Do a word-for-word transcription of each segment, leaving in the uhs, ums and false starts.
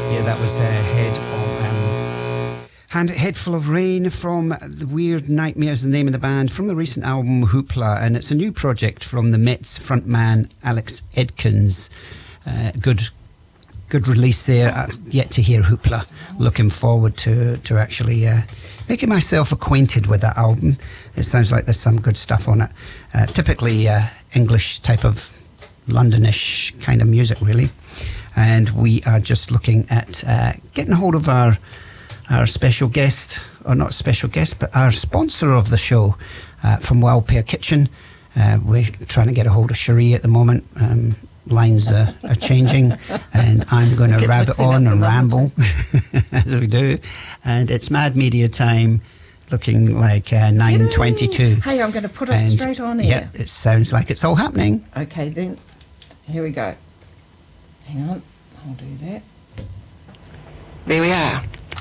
Yeah, that was uh, Head of um, Hand Head Full of Rain from The Weird Nightmares, the name of the band, from the recent album Hoopla, and it's a new project from the Mets frontman Alex Edkins. Uh, good, good release there. Uh, yet to hear Hoopla. Looking forward to to actually uh, making myself acquainted with that album. It sounds like there's some good stuff on it. Uh, typically uh, English type of Londonish kind of music, really. And we are just looking at uh, getting hold of our our special guest, or not special guest, but our sponsor of the show uh, from Wild Pear Kitchen. Uh, we're trying to get a hold of Cherie at the moment. Um, lines uh, are changing, and I'm going to rabbit on and ramble as we do. And it's Mad Media time, looking like uh, nine twenty-two. Hey, I'm going to put us and, straight on here. Yeah, it sounds like it's all happening. Okay, then. Here we go. Hang on, I'll do that. There we are.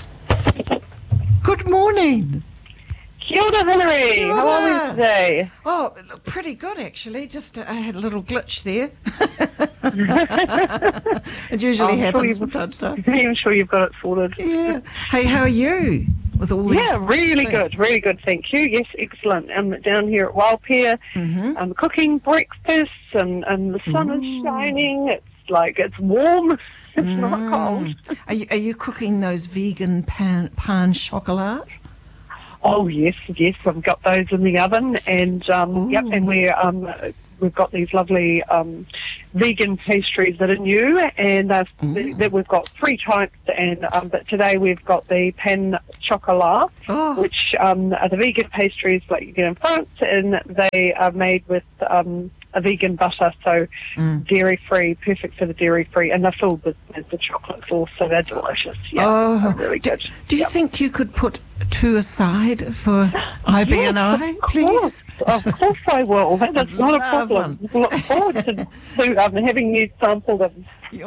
Good morning. Kia ora, Hillary. Kia ora. How are we today? Oh, pretty good, actually. Just uh, I had a little glitch there. It usually I'm happens sure from time to time. I'm sure you've got it sorted. Yeah. Hey, how are you with all these Yeah, really things? good, really good, thank you. Yes, excellent. I'm down here at Wild Pear. Mm-hmm. I'm cooking breakfast, and, and the sun Ooh. is shining. It's like, it's warm. It's Mm. not cold. Are you, are you cooking those vegan pan, pan chocolat? Oh, yes, yes, I've got those in the oven. And, um, yep, and we're... Um, We've got these lovely um, vegan pastries that are new, and uh, th- th- we've got three types. And um, but today we've got the pan chocolat, Oh. which um, are the vegan pastries like you get in France, and they are made with um, a vegan butter, so Mm. dairy-free, perfect for the dairy-free, and they're filled with, with the chocolate sauce, so they're delicious. Yeah, Oh. they're really good. Do you Yep. think you could put two aside for I B and I, Of please? course, of course I will. That's not a Love problem. Look forward to, to um, having you sample them.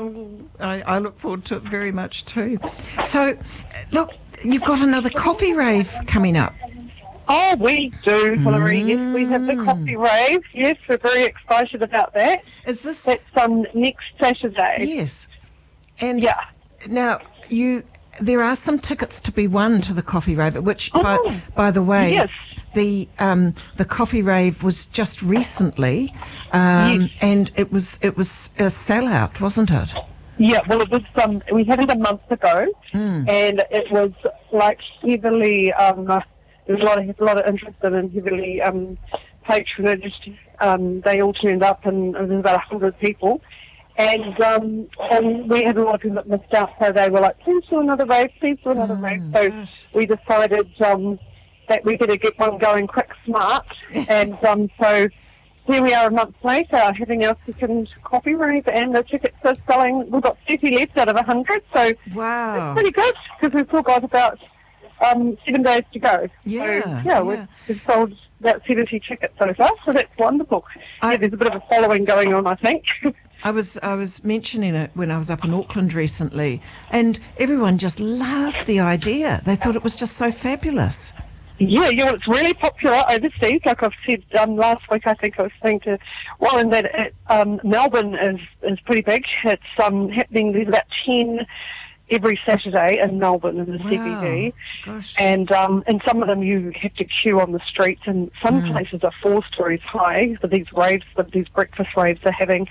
I, I look forward to it very much too. So, look, you've got another coffee rave coming up. Oh, we do, Hillary. Yes, we have the Mm. coffee rave. Yes, we're very excited about that. Is this? That's um, next Saturday. Yes. And Yeah. now you, there are some tickets to be won to the coffee rave. Which, Oh, by, by the way, yes. the um, the coffee rave was just recently, um, Yes. and it was it was a sellout, wasn't it? Yeah, well, it was. Um, we had it a month ago, Mm. and it was like heavily. Um, there was a lot of a lot of interest in and heavily um, patronaged. Um, they all turned up, and there was about a hundred people. And um, and we had a lot of people that missed out, so they were like, please do another rave, please do another Oh, rave. So gosh. we decided um, that we better get one going quick, smart. And um, so here we are a month later, having our second coffee rave, and the tickets are selling. We've got thirty left out of one hundred, so Wow. it's pretty good, because we've still got about um, seven days to go. Yeah, so, yeah, yeah. We've, we've sold about seventy tickets so far, so that's wonderful. I- yeah, there's a bit of a following going on, I think. I was I was mentioning it when I was up in Auckland recently, and everyone just loved the idea. They thought it was just so fabulous. Yeah, yeah, well, it's really popular overseas. Like I've said um, last week, I think I was saying to Warren that it, um, Melbourne is, is pretty big. It's um, happening, there's about ten every Saturday in Melbourne in the C B D. Gosh. And um, and some of them you have to queue on the streets, and some Mm. places are four stories high for these raves, that these breakfast raves are having.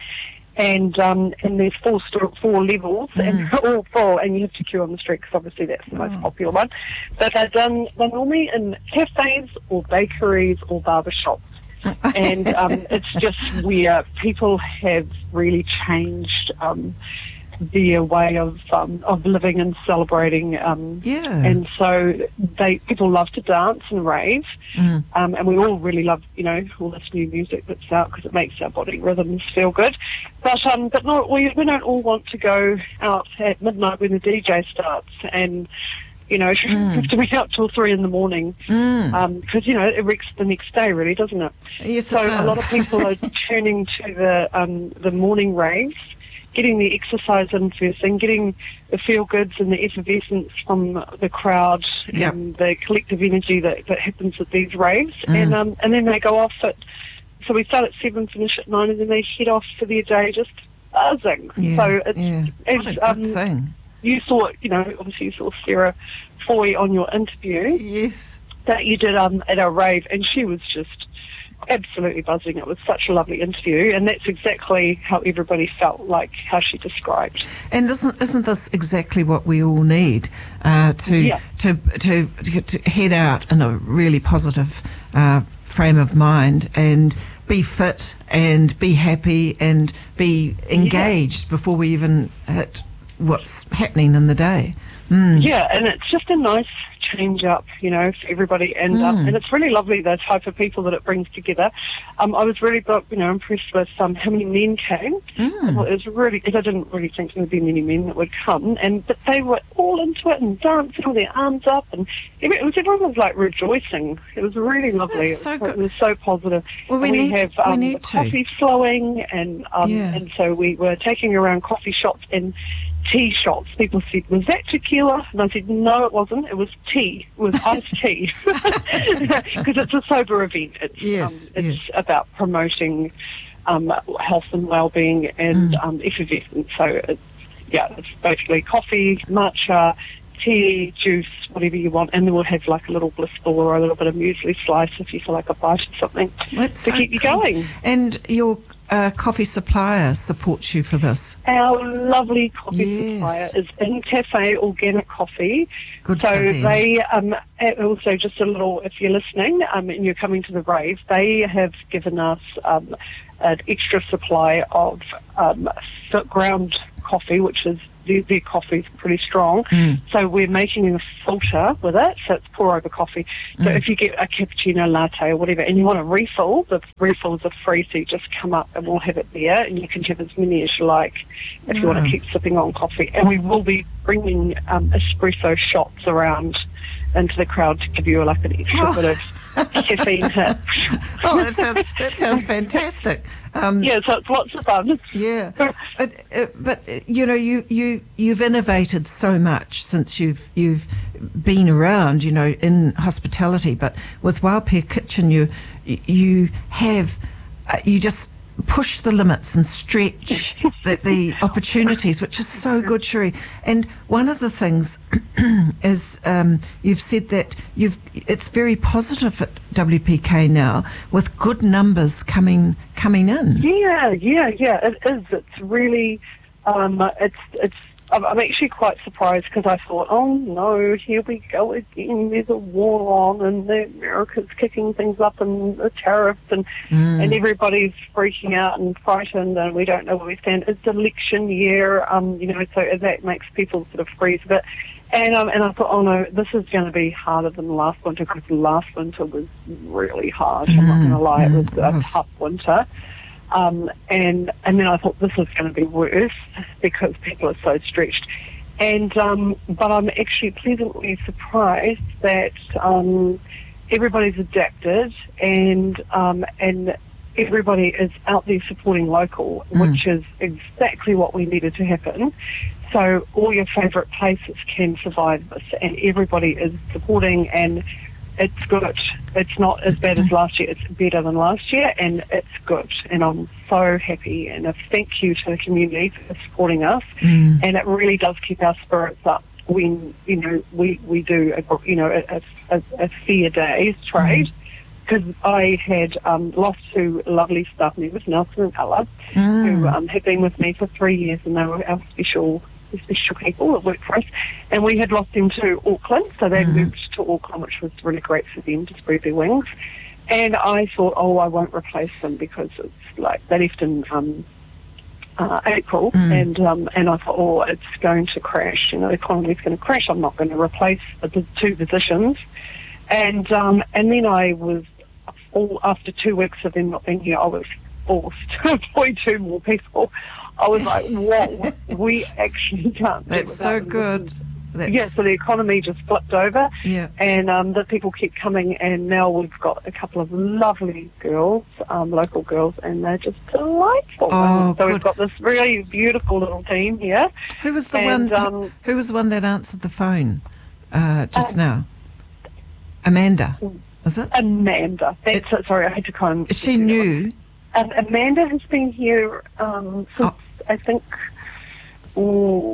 And um, and there's four sto- four levels, and Mm. they're all full, and you have to queue on the street because obviously that's the most Oh. popular one. But they're done they're normally in cafes or bakeries or barbershops, and um, it's just where people have really changed um, their way of um, of living and celebrating. Um, Yeah. And so they people love to dance and rave, Mm. um, and we all really love, you know, all this new music that's out because it makes our body rhythms feel good. But um, but not we we don't all want to go out at midnight when the D J starts and, you know, Mm. have to be out till three in the morning Mm. because you know it wrecks the next day, really, doesn't it? Yes, So it does. a lot of people are turning to the um, the morning raves, getting the exercise in first and getting the feel goods and the effervescence from the crowd Yep. and the collective energy that, that happens at these raves. Mm. And um, and then they go off at, so we start at seven, finish at nine, and then they head off for their day just buzzing. Yeah, So it's, yeah. it's What a good um, thing. you saw, you know, obviously you saw Sarah Foy on your interview Yes. that you did um, at our rave, and she was just absolutely buzzing. It was such a lovely interview, and that's exactly how everybody felt, like how she described. And isn't isn't this exactly what we all need uh, to, Yeah. to to to head out in a really positive uh, frame of mind and be fit and be happy and be engaged before we even hit what's happening in the day. Mm. Yeah, and it's just a nice change up, you know, for everybody, and Mm. um, and it's really lovely the type of people that it brings together. Um, I was really, you know, impressed with um, how many men came. Mm. Well, it was really, because I didn't really think there would be many men that would come, and but they were all into it and dancing with their arms up, and every, it was everyone was like rejoicing. It was really lovely. That's so it, was, good. it was so positive. Well, we And need- have we um, need the to. coffee flowing, and um, Yeah. and so we were taking around coffee shops and tea shots. People said, was that tequila? And I said, no, it wasn't. It was tea. It was iced tea. Because it's a sober event. It's, Yes, um, it's yes. about promoting um, health and well-being and Mm. um, effervescence. So, it's, yeah, it's basically coffee, matcha, tea, juice, whatever you want. And then we'll have like a little bliss ball or a little bit of muesli slice if you feel like a bite or something That's to so keep you cool. going. And your uh, coffee supplier supports you for this. Our lovely coffee Yes. supplier is In Cafe Organic Coffee. Good so for them. they um, also, just a little, if you're listening um, and you're coming to the rave, they have given us um, an extra supply of um, ground coffee, which is their, their coffee's pretty strong. Mm. So we're making a filter with it, so it's pour over coffee. So Mm. if you get a cappuccino latte or whatever and you want a refill, the refills are free, so you just come up and we'll have it there, and you can have as many as you like if you want Mm. to keep sipping on coffee. And we will be bringing um, espresso shots around into the crowd to give you like an extra Oh. bit of caffeine hit. Oh, that sounds, that sounds fantastic. Um, Yeah, so it's lots of fun. Yeah, but, uh, but uh, you know, you you you've innovated so much since you've you've been around, you know, in hospitality. But with Wild Pear Kitchen, you you have uh, you just push the limits and stretch the, the opportunities, which is so good, Sheree. And one of the things is um, you've said that you've it's very positive at W P K now, with good numbers coming coming in. Yeah, yeah, yeah, it is. It's really, um, it's, it's, I'm I'm actually quite surprised because I thought, oh no, here we go again, there's a war on and the America's kicking things up and the tariffs and, Mm. and everybody's freaking out and frightened and we don't know where we stand. It's election year, um, you know, so that makes people sort of freeze a bit. And um, and I thought, oh no, this is going to be harder than the last winter because the last winter was really hard. I'm not going to lie, it was Mm, a yes. tough winter. Um, and and then I thought this is going to be worse because people are so stretched. And um, but I'm actually pleasantly surprised that um, everybody's adapted and um, and everybody is out there supporting local, Mm. which is exactly what we needed to happen. So all your favourite places can survive this, and everybody is supporting, and it's good. It's not as bad as last year. It's better than last year, and it's good. And I'm so happy, and a thank you to the community for supporting us. Mm. And it really does keep our spirits up when, you know, we, we do, a, you know, a, a, a fair day's trade. Because I had um, lost two lovely staff members, Nelson and Ella, Mm. who um, had been with me for three years, and they were our special special people that worked for us. And we had lost them to Auckland, so they Mm. moved to Auckland, which was really great for them to spread their wings. And I thought, oh, I won't replace them because it's like they left in um, uh, April, Mm. and um, and I thought, oh, it's going to crash. You know, the economy's going to crash. I'm not going to replace the two positions. And um, and then I was, all, after two weeks of them not being here, I was forced to employ two more people. I was like, whoa, we actually can't do That's so without them. good. That's, Yeah, so the economy just flipped over, yeah. and um, the people keep coming, and now we've got a couple of lovely girls, um, local girls, and they're just delightful. Oh, so good. we've got this really beautiful little team here. Who was the And, one? um, who was the one that answered the phone uh, just Um, now? Amanda, is it? Amanda. That's it, sorry, I had to kind of... Is she new? Um, Amanda has been here um, since, Oh. I think, ooh,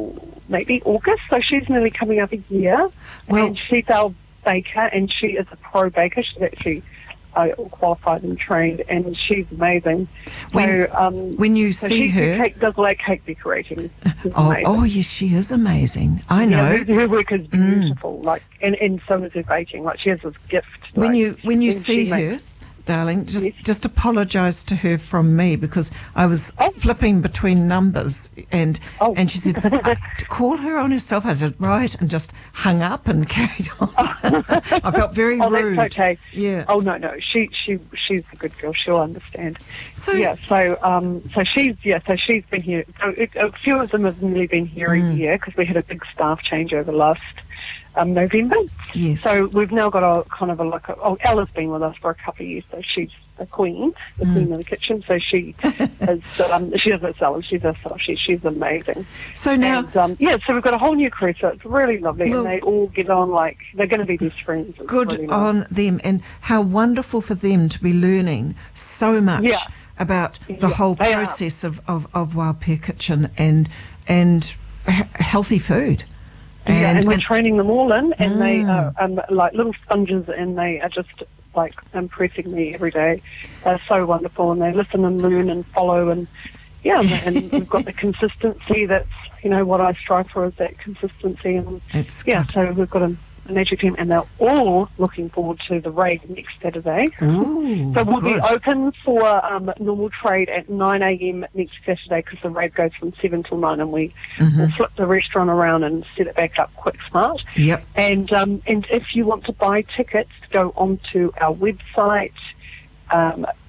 maybe August. So she's nearly coming up a year. Well- and she's our baker, and she is a pro baker. She's actually uh, qualified and trained, and she's amazing. When- so, um, when you so see she her- cake, does like cake decorating. She's Oh, amazing. oh, yes, she is amazing. I know. Yeah, her, her work is beautiful. Like, and, and so is her baking. Like, she has this gift. when like, you when you and see she her, makes- darling, just Yes. just apologise to her from me, because I was Oh. flipping between numbers, and Oh. and she said, "Uh, to call her on herself." I said, right, and just hung up and carried on. I felt very Oh, rude. that's okay. Yeah. Oh no, no, she she she's a good girl. She'll understand. So- yeah, so um, so she's yeah, so she's been here. So it, a few of them have nearly been here Mm. a year because we had a big staff changeover last um, November. Yes. So we've now got a kind of a like a, oh, Ella's been with us for a couple of years, so she's the queen, the Mm. queen of the kitchen. So she is um, she does herself. She's herself. She, she's amazing. So now, And, um, yeah, so we've got a whole new crew, so it's really lovely, Well- and they all get on like they're going to be best friends. It's good really nice. on them, and how wonderful for them to be learning so much Yeah. about the Yeah, whole they are. process of, of, of Wild Pear Kitchen and and h- healthy food. yeah, and, we're and- training them all in, and they Mm. are um, like little sponges, and they are just like impressing me every day. They're so wonderful, and they listen and learn and follow, and yeah, and we've got the consistency. That's you know what I strive for, is that consistency, and It's yeah, good. so we've got a, a magic team, and they're all looking forward to the raid next Saturday. Ooh, So we'll good. be open for um, normal trade at nine a.m. next Saturday, because the raid goes from seven till nine, and we Mm-hmm. will flip the restaurant around and set it back up quick smart. Yep. And um, and if you want to buy tickets, go onto our website, um,